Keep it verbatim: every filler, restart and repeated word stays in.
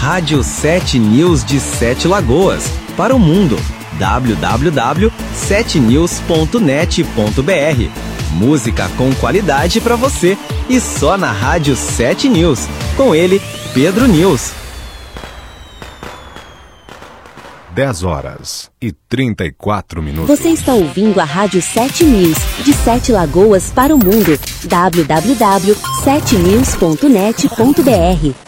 Rádio sete News de Sete Lagoas, para o mundo. w w w ponto sete news ponto net ponto b r. Música com qualidade para você e só na Rádio sete News. Com ele, Pedro News. dez horas e trinta e quatro minutos. Você está ouvindo a Rádio sete News, de Sete Lagoas para o mundo. w w w ponto sete news ponto net ponto b r.